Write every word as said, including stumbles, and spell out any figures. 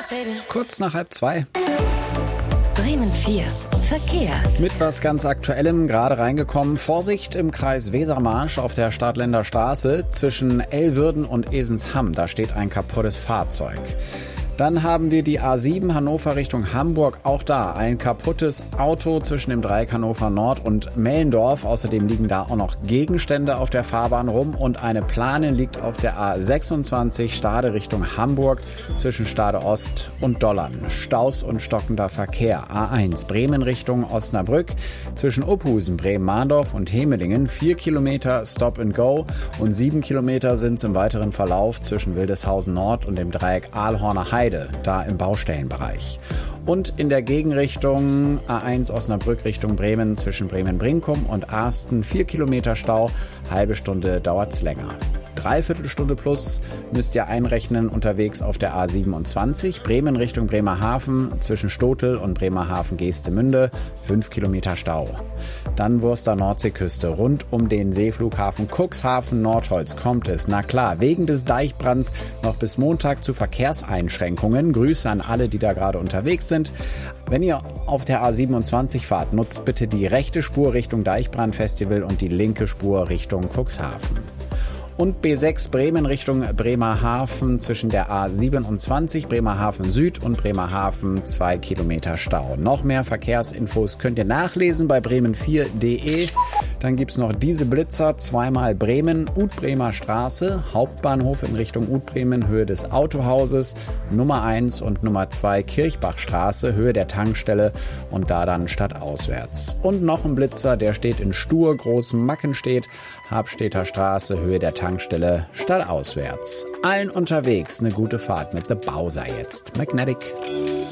Kurz nach halb zwei. Bremen vier. Verkehr. Mit was ganz Aktuellem gerade reingekommen. Vorsicht im Kreis Wesermarsch auf der Stadtländer Straße zwischen Elwürden und Esensham. Da steht ein kaputtes Fahrzeug. Dann haben wir die A sieben Hannover Richtung Hamburg. Auch da ein kaputtes Auto zwischen dem Dreieck Hannover Nord und Mellendorf. Außerdem liegen da auch noch Gegenstände auf der Fahrbahn rum. Und eine Plane liegt auf der A sechsundzwanzig Stade Richtung Hamburg zwischen Stade Ost und Dollern. Staus und stockender Verkehr. A eins Bremen Richtung Osnabrück zwischen Uphusen, Bremen-Mahndorf und Hemelingen. Vier Kilometer Stop and Go und sieben Kilometer sind es im weiteren Verlauf zwischen Wildeshausen Nord und dem Dreieck Aalhorner Heide. Da im Baustellenbereich. Und in der Gegenrichtung A eins Osnabrück Richtung Bremen zwischen Bremen-Brinkum und Arsten vier Kilometer Stau, halbe Stunde dauert's länger. Dreiviertelstunde plus müsst ihr einrechnen unterwegs auf der A siebenundzwanzig Bremen Richtung Bremerhaven zwischen Stotel und Bremerhaven-Geestemünde, fünf Kilometer Stau. Dann Wurster Nordseeküste rund um den Seeflughafen Cuxhaven-Nordholz kommt es, na klar, wegen des Deichbrands noch bis Montag zu Verkehrseinschränkungen. Grüße an alle, die da gerade unterwegs sind. Wenn ihr auf der A siebenundzwanzig fahrt, nutzt bitte die rechte Spur Richtung Deichbrand-Festival und die linke Spur Richtung Cuxhaven. Und B sechs Bremen Richtung Bremerhaven zwischen der A siebenundzwanzig Bremerhaven Süd und Bremerhaven zwei Kilometer Stau. Noch mehr Verkehrsinfos könnt ihr nachlesen bei bremen vier punkt de. Dann gibt's noch diese Blitzer, zweimal Bremen, Utbremer Straße, Hauptbahnhof in Richtung Utbremen, Höhe des Autohauses, Nummer eins und Nummer zwei Kirchbachstraße, Höhe der Tankstelle und da dann stadtauswärts. Und noch ein Blitzer, der steht in Stur, Großmackenstedt, Habstädter Straße, Höhe der Tankstelle, stadtauswärts. Allen unterwegs eine gute Fahrt mit The Bowser jetzt. Magnetic.